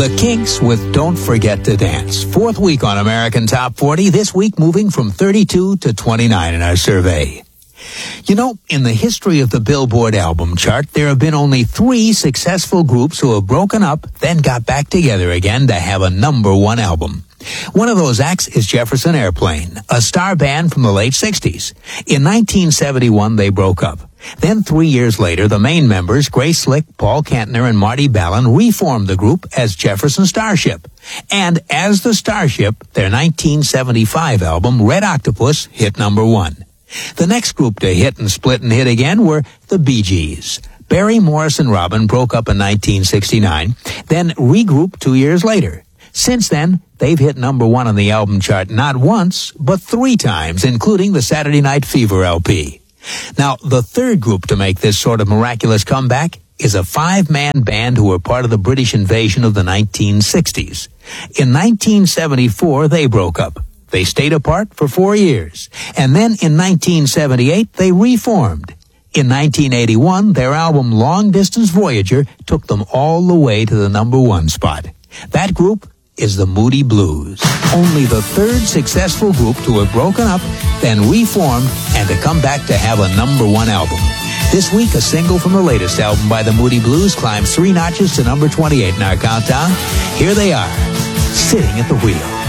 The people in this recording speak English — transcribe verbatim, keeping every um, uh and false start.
The Kinks with Don't Forget to Dance. Fourth week on American Top forty, this week moving from thirty-two to twenty-nine in our survey. You know, in the history of the Billboard album chart, there have been only three successful groups who have broken up, then got back together again to have a number one album. One of those acts is Jefferson Airplane, a star band from the late sixties. In nineteen seventy-one, they broke up. Then three years later, the main members, Grace Slick, Paul Kantner, and Marty Ballin, reformed the group as Jefferson Starship. And as the Starship, their nineteen seventy-five album, Red Octopus, hit number one. The next group to hit and split and hit again were the Bee Gees. Barry, Morris, and Robin broke up in nineteen sixty-nine, then regrouped two years later. Since then, they've hit number one on the album chart not once, but three times, including the Saturday Night Fever L P. Now, the third group to make this sort of miraculous comeback is a five-man band who were part of the British invasion of the nineteen sixties. In nineteen seventy-four, they broke up. They stayed apart for four years. And then in nineteen seventy-eight, they reformed. In nineteen eighty-one, their album Long Distance Voyager took them all the way to the number one spot. That group is the Moody Blues. Only the third successful group to have broken up, then reformed, and to come back to have a number one album. This week, a single from the latest album by the Moody Blues climbs three notches to number twenty-eight in our countdown. Here they are, Sitting at the Wheel.